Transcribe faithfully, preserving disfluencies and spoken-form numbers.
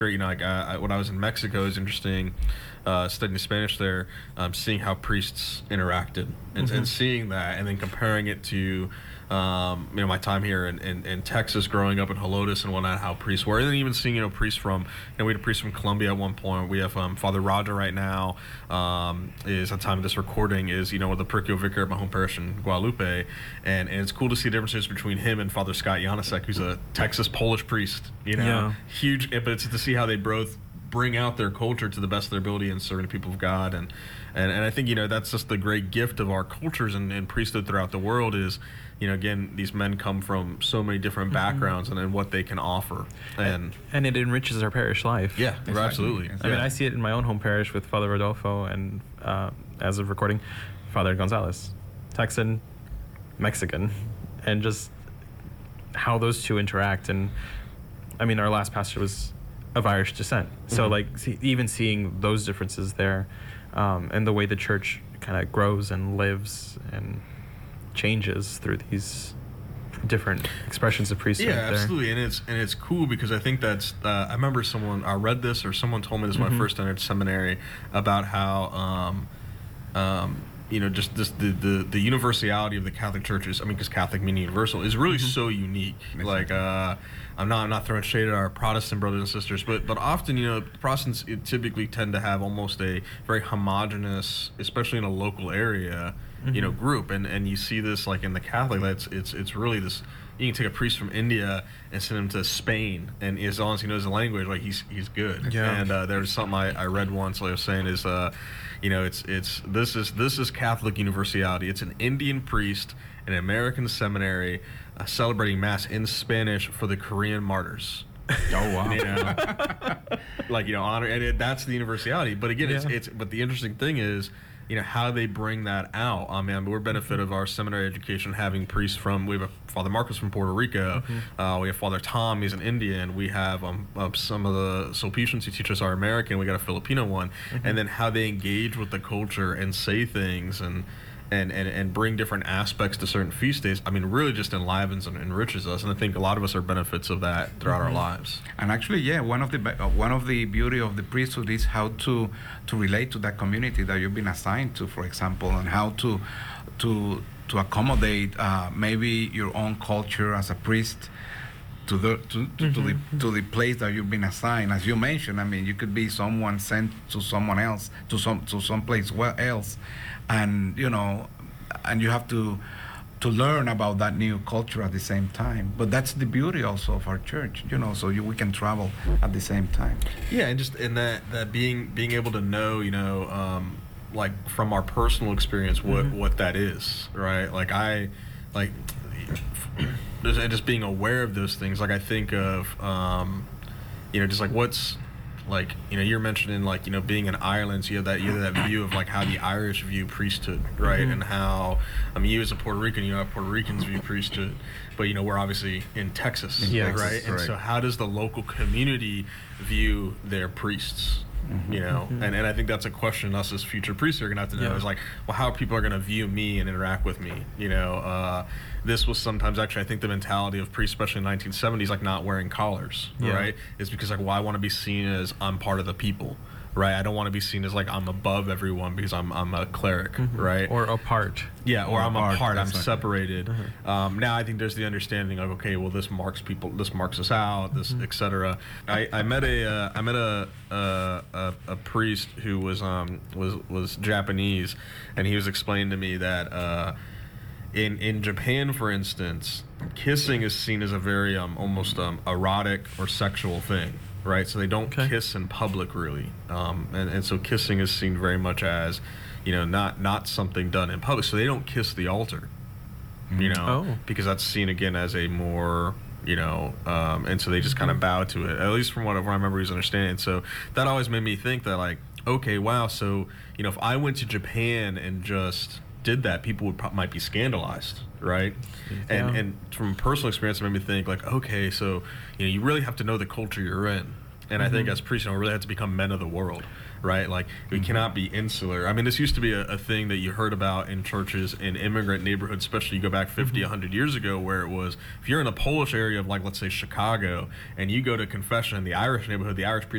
You know, like uh, I, when I was in Mexico, it was interesting uh, studying Spanish there, um, seeing how priests interacted and, Mm-hmm. and seeing that, and then comparing it to, um, you know, my time here in, in, in Texas, growing up in Helotes and whatnot, how priests were, and then even seeing, you know, priests from, you know, we had a priest from Colombia at one point. We have um, Father Roger right now. Um, is at the time of this recording is, you know, the parochial vicar at my home parish in Guadalupe, and, and it's cool to see the differences between him and Father Scott Janasek, who's a Texas Polish priest. You know, Yeah. huge, but it's to see how they both bring out their culture to the best of their ability and serving the people of God. And, and, and I think, you know, that's just the great gift of our cultures and, and priesthood throughout the world is, you know, again, these men come from so many different backgrounds and then what they can offer. And And it enriches our parish life. yeah, Exactly. absolutely. Exactly. I mean, Yeah. I see it in my own home parish with Father Rodolfo and, uh, as of recording, Father Gonzalez, Texan, Mexican, and just how those two interact. And I mean, our last pastor was of Irish descent, so Mhm. like see, even seeing those differences there, um, and the way the church kind of grows and lives and changes through these different expressions of priesthood. Yeah, there. absolutely, and it's and it's cool because I think that's. Uh, I remember someone I read this or someone told me this when I Mhm. first entered seminary about how, um, um, you know, just this the, the the universality of the Catholic churches. I mean, because Catholic meaning universal is really so unique. Like, uh, I'm not I'm not throwing shade at our Protestant brothers and sisters, but but often, you know, Protestants typically tend to have almost a very homogenous, especially in a local area, you know, group, and and you see this like in the Catholic. That's it's it's really this. You can take a priest from India and send him to Spain, and as long as he knows the language, like he's he's good. Yeah. And uh, there's something I, I read once. Like I was saying is, uh, you know, it's it's this is this is Catholic universality. It's an Indian priest in an American seminary uh, celebrating mass in Spanish for the Korean martyrs. Oh wow. You know, like, you know, honor, and it, that's the universality. But again, it's Yeah. it's but the interesting thing is, you know, how they bring that out. I mean, we're benefit of our seminary education having priests from. We have a Father Marcos from Puerto Rico. Uh, we have Father Tom. He's an Indian. We have um, uh, some of the Sulpicians who teach us are American. We got a Filipino one, and then how they engage with the culture and say things and. And, and, and bring different aspects to certain feast days. I mean, really just enlivens and enriches us, and I think a lot of us are benefits of that throughout our lives. And actually, yeah, one of the be- uh, one of the beauty of the priesthood is how to to relate to that community that you've been assigned to, for example, and how to to to accommodate uh, maybe your own culture as a priest to the to, to, to the to the place that you've been assigned. As you mentioned, I mean, you could be someone sent to someone else to some to some place well else, and you know, and you have to to learn about that new culture at the same time. But that's the beauty also of our church, you know. So you, we can travel at the same time. Yeah, and just in that that being being able to know, you know, um, like from our personal experience, what what that is, right? Like I, like, just, and just being aware of those things. Like I think of, um, you know, just like what's like, you know, you're mentioning like, you know, being in Ireland, so you have that you have that view of like how the Irish view priesthood, right? Mhm. And how, I mean, you as a Puerto Rican, you know, how Puerto Ricans view priesthood, but you know, we're obviously in Texas, In right? Texas, And right. so how does the local community view their priests? You know, and, and I think that's a question us as future priests are gonna have to know Yeah. is like, well, how are people are gonna view me and interact with me? You know, uh, this was sometimes actually I think the mentality of priests, especially in the nineteen seventies, like not wearing collars, Yeah. right? Is because like, well, I want to be seen as I'm part of the people, right? I don't want to be seen as like I'm above everyone because I'm I'm a cleric, right? Or apart. Yeah, or, Or I'm apart, apart. I'm exactly. separated. Um, now I think there's the understanding of okay, well, this marks people. This marks us out. This, et cetera. I, I met a uh, I met a, uh, a a priest who was um was was Japanese, and he was explaining to me that uh, in in Japan, for instance, kissing is seen as a very um almost um erotic or sexual thing. Right, so they don't Okay. kiss in public really, um, and and so kissing is seen very much as, you know, not not something done in public. So they don't kiss the altar, you know, Oh. because that's seen again as a more, you know, um, and so they just kind of bow to it. At least from what I remember, he was understanding. So that always made me think that like, okay, wow. So you know, if I went to Japan and just did that, people would pro- might be scandalized, right? And Yeah. and from personal experience, it made me think like, okay, so you know, you really have to know the culture you're in. And I think as priests, you know, we really have to become men of the world, right? Like we cannot be insular. I mean, this used to be a, a thing that you heard about in churches in immigrant neighborhoods, especially you go back fifty, one hundred years ago, where it was if you're in a Polish area of like, let's say Chicago, and you go to confession in the Irish neighborhood, the Irish priest